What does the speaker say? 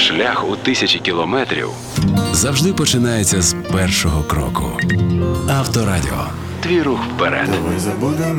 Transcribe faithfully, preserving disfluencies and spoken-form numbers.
Шлях у тисячі кілометрів завжди починається з першого кроку. Авторадіо. Твій рух вперед. Давай забудемо